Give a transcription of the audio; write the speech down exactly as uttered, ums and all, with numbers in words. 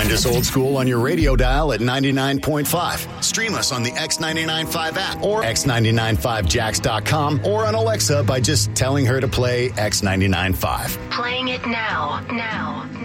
Find us old school on your radio dial at ninety-nine point five. Stream us on the X ninety-nine point five app or x ninety-nine five jacks dot com or on Alexa by just telling her to play X ninety-nine point five. Playing it now, now, now.